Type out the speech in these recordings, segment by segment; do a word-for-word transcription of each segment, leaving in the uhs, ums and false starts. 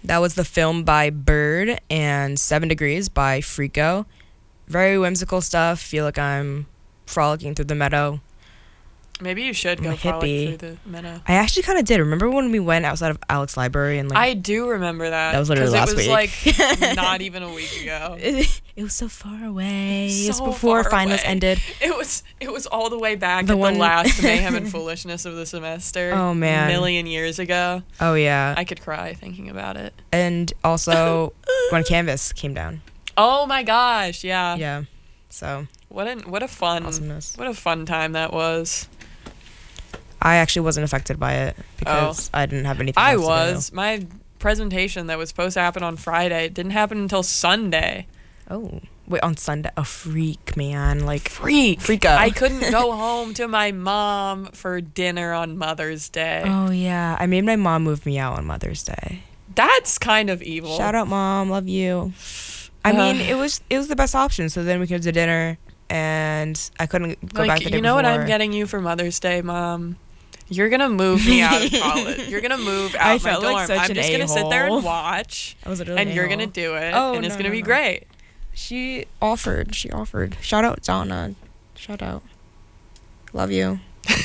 That was the film by Bird and Seven Degrees by Frico. Very whimsical stuff. Feel like I'm frolicking through the meadow. Maybe you should I'm go a frolic hippie. through the meadow. I actually kind of did. Remember when we went outside of Alex Library and like I do remember that. That was literally last it was week. like not even a week ago. it, it was so far away. So it was before far finals away. ended. It was it was all the way back The at one- the last mayhem and foolishness of the semester. Oh, man. A million years ago. Oh yeah. I could cry thinking about it. And also when Canvas came down. Oh my gosh, yeah. Yeah. So What an what a fun awesomeness. what a fun time that was. I actually wasn't affected by it because I didn't have anything I else to was. My presentation that was supposed to happen on Friday didn't happen until Sunday. do. Oh. Wait, on Sunday. A freak, man. Like Freak. Freak out. I couldn't go home to my mom for dinner on Mother's Day. Oh yeah. I made my mom move me out on Mother's Day. That's kind of evil. Shout out, Mom. Love you. I mean, it was it was the best option. So then we came to dinner, and I couldn't go Like, back the day you know what I'm before. getting you for Mother's Day, Mom? You're gonna move me out of college. You're gonna move out I my felt dorm. like such I'm an just gonna sit there a-hole. and watch, I was literally and an you're a-hole. gonna do it, Oh, and it's no, gonna no, be no. great. She offered. She offered. Shout out, Donna. Shout out. Love you.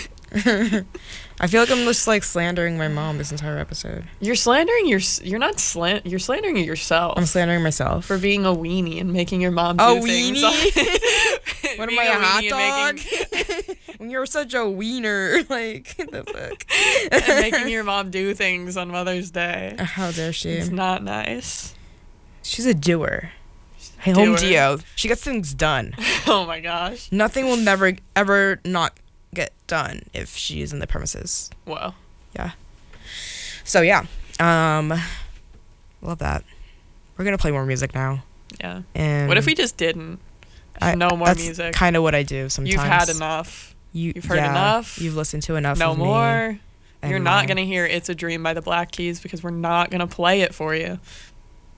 I feel like I'm just like slandering my mom this entire episode. You're slandering your. You're not slant. You're slandering yourself I'm slandering myself. for being a weenie and making your mom do A things. weenie? What am Being I, a hot weenie dog? and making, When you're such a wiener, like the fuck. and making your mom do things on Mother's Day. How dare she? It's not nice. She's a doer. Hey, Home doer. Dio. She gets things done. Oh my gosh. Nothing will never ever not get done if she's in the premises. Whoa. Yeah. So yeah. Um love that. We're gonna play more music now. Yeah. And What if we just didn't? I, no more that's music. Kind of what I do sometimes. You've had enough. You, You've heard yeah, enough. You've listened to enough. No of me more. and You're not my- going to hear It's a Dream by the Black Keys because we're not going to play it for you.